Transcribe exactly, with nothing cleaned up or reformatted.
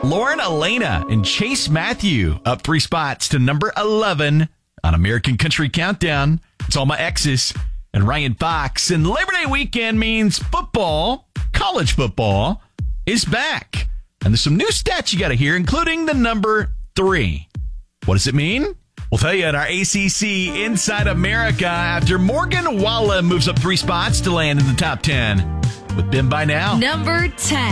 Lauren Elena and Chase Matthew up three spots to number eleven on American Country Countdown. It's All My Exes and Ryan Fox. And Labor Day weekend means football, college football, is back. And there's some new stats you got to hear, including the number three. What does it mean? We'll tell you at our A C C Inside America after Morgan Wallen moves up three spots to land in the top ten. With Ben by now. Number ten.